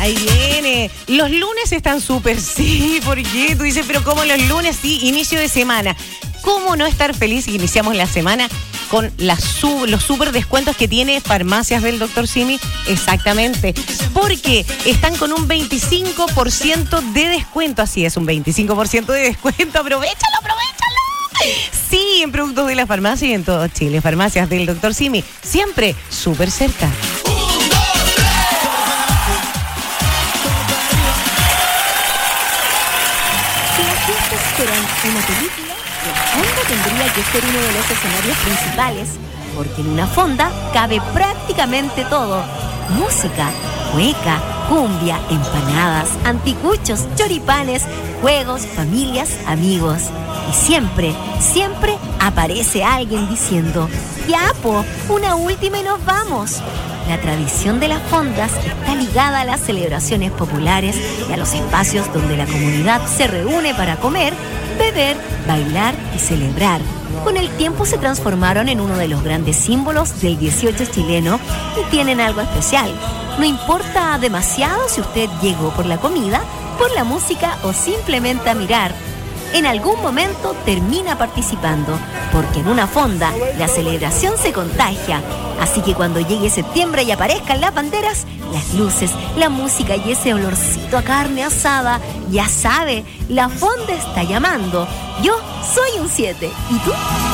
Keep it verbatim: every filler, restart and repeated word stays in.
Ahí viene. Los lunes están súper, sí. ¿Por qué? Tú dices, pero ¿cómo los lunes? Sí, inicio de semana. ¿Cómo no estar feliz? Iniciamos la semana con la sub, los súper descuentos que tiene Farmacias del doctor Simi. Exactamente. Porque están con un veinticinco por ciento de descuento. Así es, un veinticinco por ciento de descuento. ¡Aprovechalo, aprovechalo! Sí, en productos de la farmacia y en todo Chile. Farmacias del doctor Simi. Siempre súper cerca. Una película, la fonda tendría que ser uno de los escenarios principales, porque en una fonda cabe prácticamente todo: música, cueca, cumbia, empanadas, anticuchos, choripanes, juegos, familias, amigos. Y siempre, siempre aparece alguien diciendo: ya, po, una última y nos vamos. La tradición de las fondas está ligada a las celebraciones populares y a los espacios donde la comunidad se reúne para comer, beber, bailar y celebrar. Con el tiempo se transformaron en uno de los grandes símbolos del dieciocho chileno y tienen algo especial. No importa demasiado si usted llegó por la comida, por la música o simplemente a mirar. En algún momento termina participando, porque en una fonda la celebración se contagia. Así que cuando llegue septiembre y aparezcan las banderas, las luces, la música y ese olorcito a carne asada, ya sabe, la fonda está llamando. Yo soy un siete. ¿Y tú?